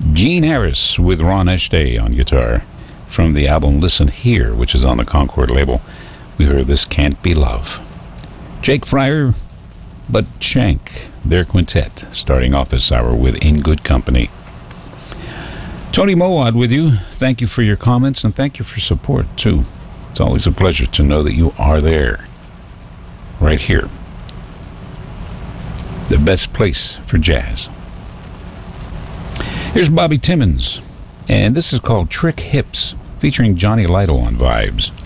Gene Harris with Ron Eshdeh on guitar from the album Listen Here, which is on the Concord label. We heard This Can't Be Love. Jake Fryer, Bud Shank, their quintet, starting off this hour with In Good Company. Tony Mowad with you. Thank you for your comments and thank you for support, too. It's always a pleasure to know that you are there, right here. The best place for jazz. Here's Bobby Timmons, and this is called Trick Hips, featuring Johnny Lytle on Vibes.